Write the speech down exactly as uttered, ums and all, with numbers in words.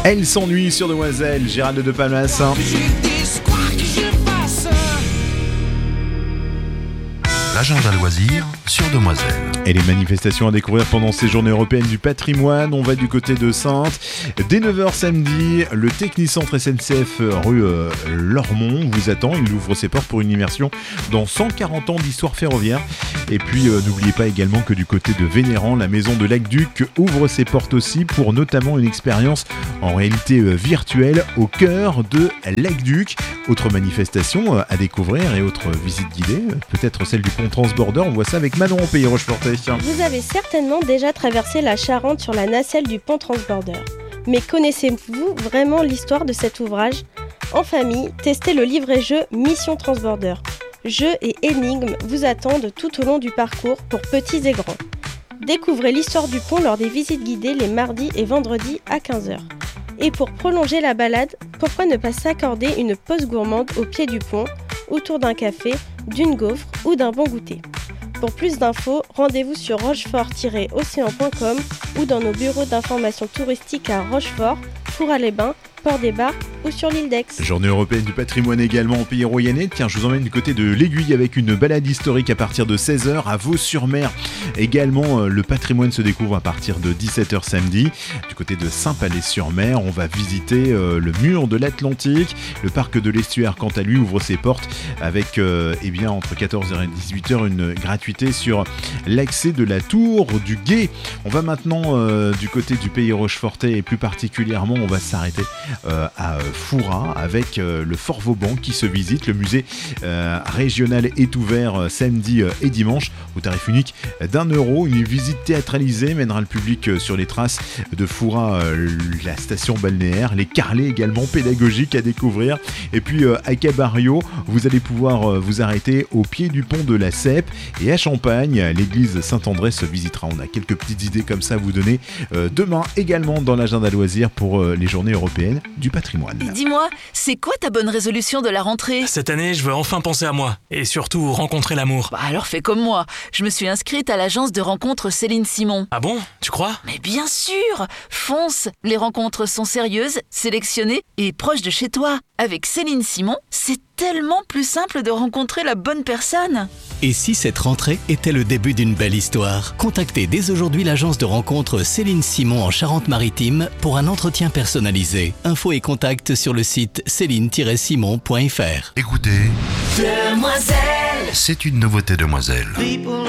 Elle s'ennuie sur Demoiselle, Gérald de Palmas. L'agenda loisirs sur Demoiselle. Et les manifestations à découvrir pendant ces journées européennes du patrimoine, on va du côté de Saintes. Dès neuf heures samedi, le Technicentre S N C F rue euh, Lormont vous attend. Il ouvre ses portes pour une immersion dans cent quarante ans d'histoire ferroviaire. Et puis euh, n'oubliez pas également que du côté de Vénéran, la maison de l'Aqueduc ouvre ses portes aussi pour notamment une expérience en réalité euh, virtuelle au cœur de l'Aqueduc. Autre manifestation euh, à découvrir et autre visite guidée, euh, peut-être celle du pont Transborder. On voit ça avec Manon au Pays Rochefortais. Vous avez certainement déjà traversé la Charente sur la nacelle du pont Transborder. Mais connaissez-vous vraiment l'histoire de cet ouvrage ? En famille, testez le livret-jeu Mission Transborder. Jeux et énigmes vous attendent tout au long du parcours pour petits et grands. Découvrez l'histoire du pont lors des visites guidées les mardis et vendredis à quinze heures. Et pour prolonger la balade, pourquoi ne pas s'accorder une pause gourmande au pied du pont, autour d'un café, d'une gaufre ou d'un bon goûter ? Pour plus d'infos, rendez-vous sur rochefort tiret océan point com ou dans nos bureaux d'information touristique à Rochefort, Four-à-les-Bains, Port-des-Barres ou sur l'île d'Aix. Journée européenne du patrimoine également au Pays Royannais. Tiens, je vous emmène du côté de l'Aiguille avec une balade historique à partir de seize heures à Vaux-sur-Mer. Également, le patrimoine se découvre à partir de dix-sept heures samedi. Du côté de Saint-Palais-sur-Mer, on va visiter euh, le mur de l'Atlantique. Le parc de l'Estuaire, quant à lui, ouvre ses portes avec euh, eh bien, entre quatorze heures et dix-huit heures une gratuité sur l'accès de la tour du Guet. On va maintenant euh, du côté du Pays Rochefortais et plus particulièrement, on va s'arrêter euh, à Fouras avec euh, le Fort Vauban qui se visite. Le musée euh, régional est ouvert euh, samedi euh, et dimanche au tarif unique d'un euro. Une visite théâtralisée mènera le public euh, sur les traces de Fouras, euh, la station balnéaire, les carrelets également pédagogiques à découvrir. Et puis euh, à Cabario, vous allez pouvoir euh, vous arrêter au pied du pont de la Cèpe. Et à Champagne, l'église Saint-André se visitera. On a quelques petites idées comme ça à vous donner euh, demain également dans l'agenda loisirs pour euh, les journées européennes du patrimoine. Et dis-moi, c'est quoi ta bonne résolution de la rentrée ? Cette année, je veux enfin penser à moi et surtout rencontrer l'amour. Bah alors fais comme moi, je me suis inscrite à l'agence de rencontres Céline Simon. Ah bon ? Tu crois ? Mais bien sûr ! Fonce ! Les rencontres sont sérieuses, sélectionnées et proches de chez toi. Avec Céline Simon, c'est tellement plus simple de rencontrer la bonne personne. Et si cette rentrée était le début d'une belle histoire ? Contactez dès aujourd'hui l'agence de rencontres Céline Simon en Charente-Maritime pour un entretien personnalisé. Infos et contacts sur le site céline tiret simon point f r. Écoutez, Demoiselle, c'est une nouveauté Demoiselle. People